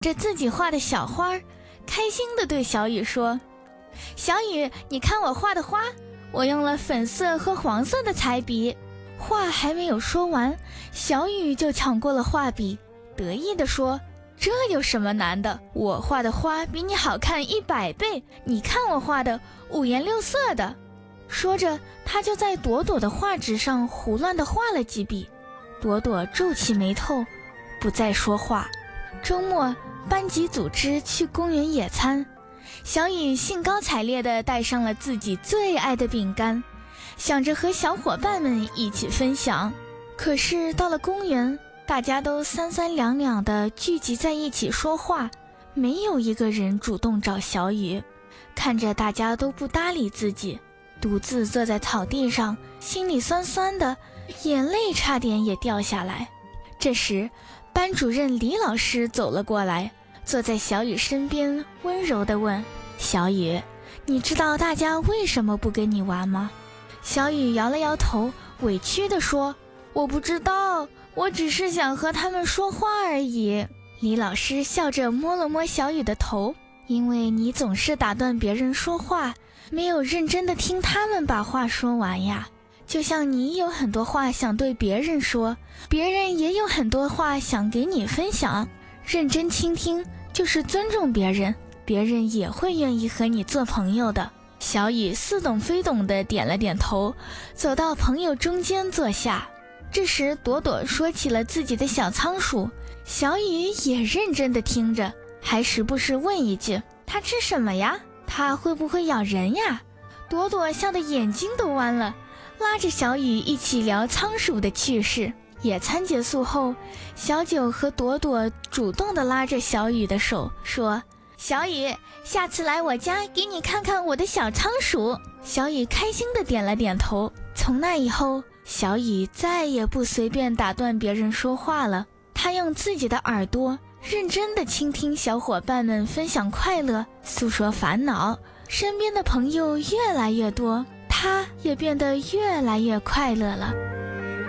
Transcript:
着自己画的小花，开心地对小雨说：小雨，你看我画的花，我用了粉色和黄色的彩笔。话还没有说完，小雨就抢过了画笔，得意地说：这有什么难的？我画的花比你好看100倍，你看我画的五颜六色的。说着，他就在朵朵的画纸上胡乱地画了几笔。朵朵皱起眉头，不再说话。周末，班级组织去公园野餐，小雨兴高采烈地带上了自己最爱的饼干，想着和小伙伴们一起分享。可是到了公园，大家都三三两两地聚集在一起说话，没有一个人主动找小雨。看着大家都不搭理自己，独自坐在草地上，心里酸酸的，眼泪差点也掉下来。这时，班主任李老师走了过来，坐在小雨身边，温柔地问：小雨，你知道大家为什么不跟你玩吗？小雨摇了摇头，委屈地说：我不知道，我只是想和他们说话而已。李老师笑着摸了摸小雨的头：因为你总是打断别人说话，没有认真地听他们把话说完呀。就像你有很多话想对别人说，别人也有很多话想给你分享。认真倾听就是尊重别人，别人也会愿意和你做朋友的。小雨似懂非懂地点了点头，走到朋友中间坐下。这时朵朵说起了自己的小仓鼠，小雨也认真地听着，还时不时问一句：它吃什么呀？它会不会咬人呀？朵朵笑得眼睛都弯了，拉着小雨一起聊仓鼠的趣事。野餐结束后，小九和朵朵主动地拉着小雨的手，说：小雨，下次来我家给你看看我的小仓鼠。小雨开心地点了点头。从那以后，小雨再也不随便打断别人说话了，他用自己的耳朵认真地倾听小伙伴们分享快乐，诉说烦恼，身边的朋友越来越多，他也变得越来越快乐了。